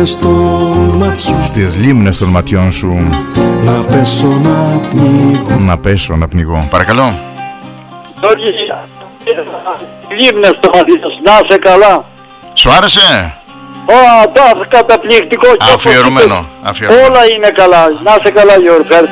λίμνες των ματιών, στις λίμνες των ματιών σου να πέσω να πνίγω. να πέσω να πνιγώ. Παρακαλώ. Λίμνες των ματιών, να είσαι καλά. Σου άρεσε? Καταπληκτικό. Αφιερωμένο. Όλα είναι καλά. Να είσαι καλά, Γιώργο.